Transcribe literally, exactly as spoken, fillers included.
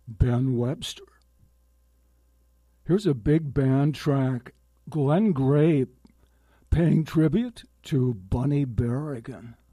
Ben Webster. Here's a big band track, Glenn Gray paying tribute to Bunny Berrigan.